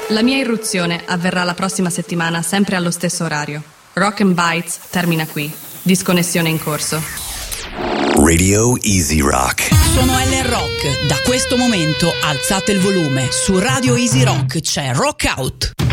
La mia irruzione avverrà la prossima settimana, sempre allo stesso orario. Rock and Bites termina qui. Disconnessione in corso. Radio Easy Rock. Sono Ellen Rock. Da questo momento alzate il volume. Su Radio Easy Rock c'è Rock Out.